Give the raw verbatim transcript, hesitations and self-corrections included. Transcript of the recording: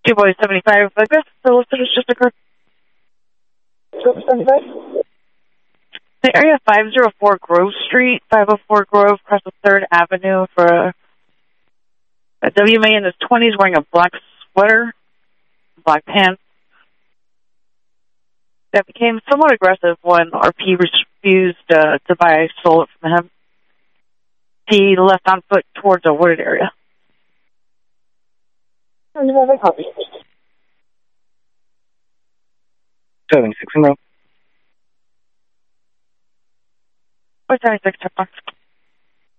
Two boys, seventy-five. I guess the list was just occurred. seventy-five? The area five oh four Grove Street, five oh four Grove, across the third Avenue for a, a W M A in his twenties wearing a black sweater, black pants. That became somewhat aggressive when R P refused uh, to buy sold it from him. He left on foot towards a wooded area. You have a copy. seventy-six in row. seventy-six, check box.